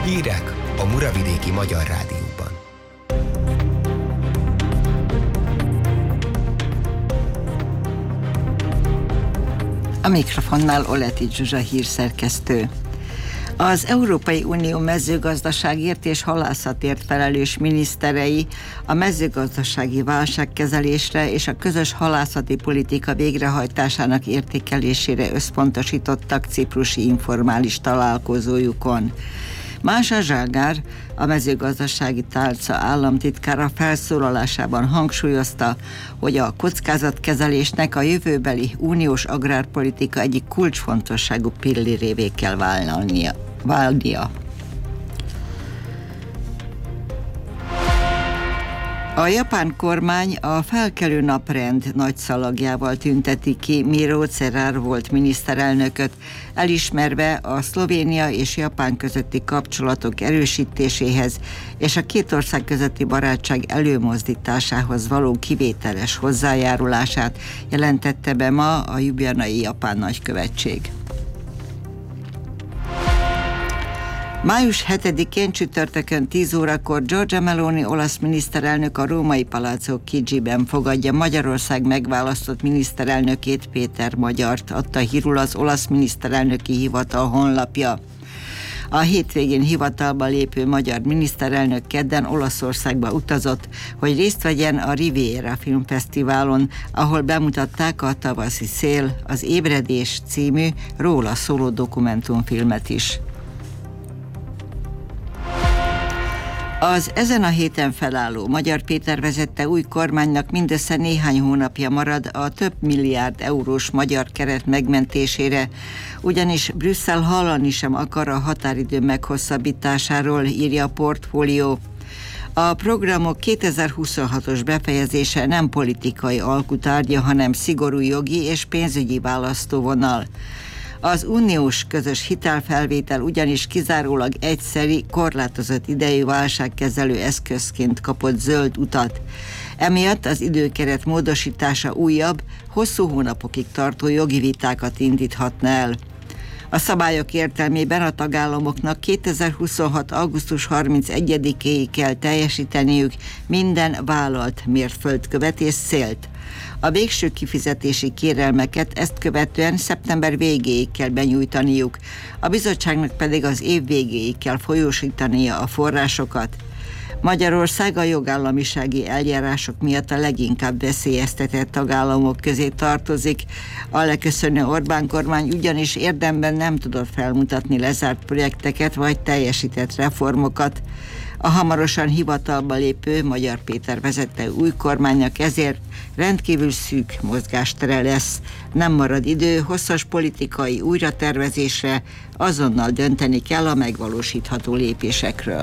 Hírek a Muravidéki Magyar Rádióban. A mikrofonnál Oleti Zsuzsa hírszerkesztő. Az Európai Unió mezőgazdaságért és halászatért felelős miniszterei a mezőgazdasági válságkezelésre és a közös halászati politika végrehajtásának értékelésére összpontosítottak ciprusi informális találkozójukon. Mása Zságár, a mezőgazdasági tálca államtitkára felszólalásában hangsúlyozta, hogy a kockázatkezelésnek a jövőbeli uniós agrárpolitika egyik kulcsfontosságú pillérévé kell válnia. A japán kormány a felkelő naprend nagy szalagjával tünteti ki Miro Cerar volt miniszterelnököt, elismerve a Szlovénia és Japán közötti kapcsolatok erősítéséhez és a két ország közötti barátság előmozdításához való kivételes hozzájárulását, jelentette be ma a ljubljanai japán nagykövetség. Május 7-én csütörtökön 10 órakor Giorgia Meloni olasz miniszterelnök a római Palazzo Chigi-ben fogadja Magyarország megválasztott miniszterelnökét, Péter Magyart, adta hírul az olasz miniszterelnöki hivatal honlapja. A hétvégén hivatalba lépő magyar miniszterelnök kedden Olaszországba utazott, hogy részt vegyen a Riviera Filmfesztiválon, ahol bemutatták a Tavaszi szél, az Ébredés című róla szóló dokumentumfilmet is. Az ezen a héten felálló Magyar Péter vezette új kormánynak mindössze néhány hónapja marad a több milliárd eurós magyar keret megmentésére, ugyanis Brüsszel hallani sem akar a határidő meghosszabbításáról, írja a Portfólió. A programok 2026-os befejezése nem politikai alkutárgya, hanem szigorú jogi és pénzügyi választóvonal. Az uniós közös hitelfelvétel ugyanis kizárólag egyszeri, korlátozott idejű válságkezelő eszközként kapott zöld utat. Emiatt az időkeret módosítása újabb, hosszú hónapokig tartó jogi vitákat indíthatna el. A szabályok értelmében a tagállamoknak 2026. augusztus 31-éig kell teljesíteniük minden vállalt mérföldkövet és célt. A végső kifizetési kérelmeket ezt követően szeptember végéig kell benyújtaniuk, a bizottságnak pedig az év végéig kell folyósítania a forrásokat. Magyarország a jogállamisági eljárások miatt a leginkább veszélyeztetett tagállamok közé tartozik. A leköszönő Orbán kormány ugyanis érdemben nem tudott felmutatni lezárt projekteket vagy teljesített reformokat. A hamarosan hivatalba lépő Magyar Péter vezette új kormánynak ezért rendkívül szűk mozgástere lesz. Nem marad idő hosszas politikai újratervezésre, azonnal dönteni kell a megvalósítható lépésekről.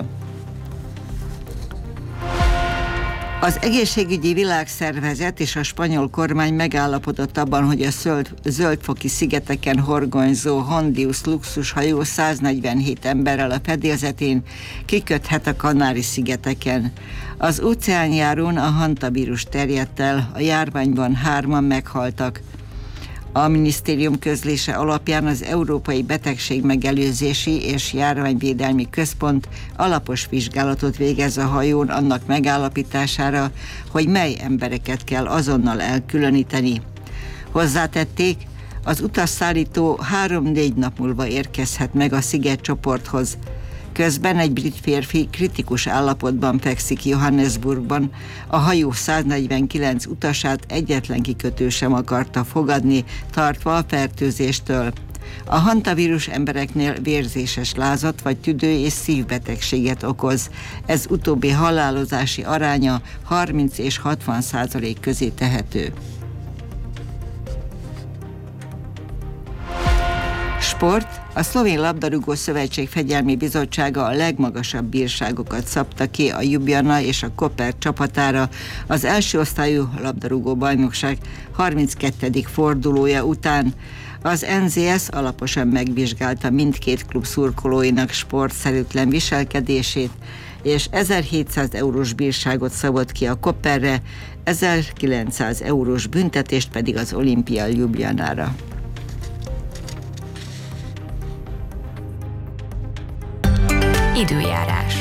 Az Egészségügyi Világszervezet és a spanyol kormány megállapodott abban, hogy a Zöld-foki szigeteken horgonyzó Hondius luxushajó 147 emberrel a fedélzetén kiköthet a Kanári-szigeteken. Az óceánjárón a hantavírus terjedt el, a járványban 3-an meghaltak. A minisztérium közlése alapján az Európai Betegségmegelőzési és Járványvédelmi Központ alapos vizsgálatot végez a hajón annak megállapítására, hogy mely embereket kell azonnal elkülöníteni. Hozzátették, az utasszállító 3-4 nap múlva érkezhet meg a szigetcsoporthoz. Közben egy brit férfi kritikus állapotban fekszik Johannesburgban. A hajó 149 utasát egyetlen kikötő sem akarta fogadni, tartva a fertőzéstől. A hantavírus embereknél vérzéses lázat vagy tüdő- és szívbetegséget okoz. Ez utóbbi halálozási aránya 30 és 60% közé tehető. Sport. A Szlovén Labdarúgó Szövetség Fegyelmi Bizottsága a legmagasabb bírságokat szabta ki a Ljubljana és a Koper csapatára az első osztályú labdarúgó bajnokság 32. fordulója után. Az NZS alaposan megvizsgálta mindkét klub szurkolóinak sportszerűtlen viselkedését, és 1700 eurós bírságot szabott ki a Koperre, 1900 eurós büntetést pedig az Olimpia Ljubljanára. Időjárás.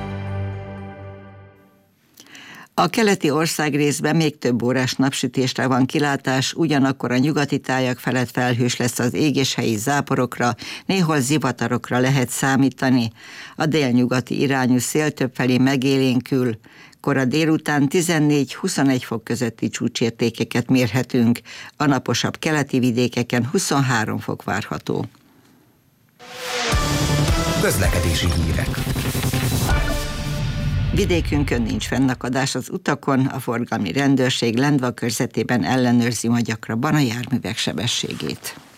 A keleti országrészben még több órás napsütésre van kilátás, ugyanakkor a nyugati tájak felett felhős lesz az ég és helyi záporokra, néhol zivatarokra lehet számítani. A délnyugati irányú szél többfelé megélénkül. Kora délután 14-21 fok közötti csúcsértékeket mérhetünk, a naposabb keleti vidékeken 23 fok várható. Közlekedési hírek. Vidékünkön nincs fennakadás az utakon, a forgalmi rendőrség Lendva körzetében ellenőrzi ma gyakrabban a járművek sebességét.